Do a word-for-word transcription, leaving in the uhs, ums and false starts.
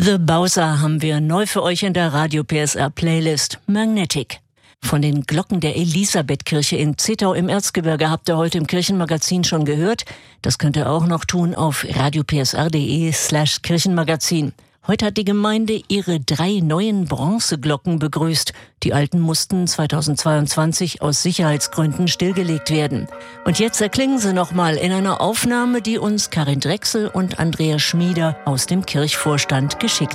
The Bowser haben wir neu für euch in der Radio P S R Playlist Magnetic. Von den Glocken der Elisabethkirche in Zittau im Erzgebirge habt ihr heute im Kirchenmagazin schon gehört. Das könnt ihr auch noch tun auf radiopsr.de slash Kirchenmagazin. Heute hat die Gemeinde ihre drei neuen Bronzeglocken begrüßt. Die alten mussten zweitausendzweiundzwanzig aus Sicherheitsgründen stillgelegt werden. Und jetzt erklingen sie nochmal in einer Aufnahme, die uns Karin Drechsel und Andreas Schmieder aus dem Kirchvorstand geschickt